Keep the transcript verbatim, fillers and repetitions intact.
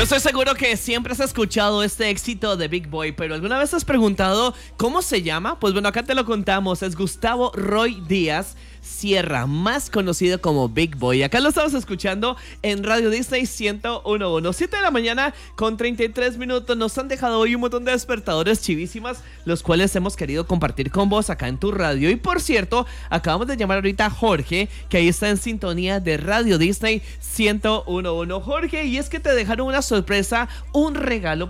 Estoy seguro que siempre has escuchado este éxito de Big Boy, pero ¿alguna vez has preguntado cómo se llama? Pues bueno, acá te lo contamos. Es Gustavo Roy Díaz Sierra, más conocido como Big Boy. Acá lo estamos escuchando en Radio Disney ciento uno punto uno. siete de la mañana con treinta y tres minutos. Nos han dejado hoy un montón de despertadores chivísimas, los cuales hemos querido compartir con vos acá en tu radio. Y por cierto, acabamos de llamar ahorita a Jorge, que ahí está en sintonía de Radio Disney ciento uno punto uno. Jorge, y es que te dejaron una sorpresa, un regalo